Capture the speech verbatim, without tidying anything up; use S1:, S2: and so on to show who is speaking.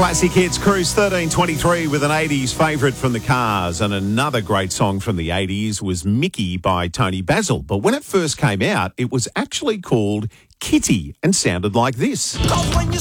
S1: Classic Hits Cruise thirteen twenty-three with an eighties favourite from the Cars, and another great song from the eighties was Mickey by Tony Basil. But when it first came out, it was actually called Kitty and sounded like this.
S2: 'Cause when you